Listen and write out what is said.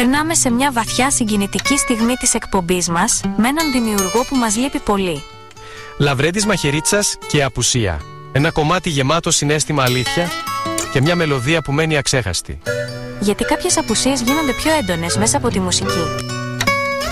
Περνάμε σε μια βαθιά συγκινητική στιγμή της εκπομπής μας, με έναν δημιουργό που μας λείπει πολύ. Λαβρέντης Μαχαιρίτσας και Απουσία. Ένα κομμάτι γεμάτο συναίσθημα αλήθεια και μια μελωδία που μένει αξέχαστη. Γιατί κάποιες απουσίες γίνονται πιο έντονες μέσα από τη μουσική.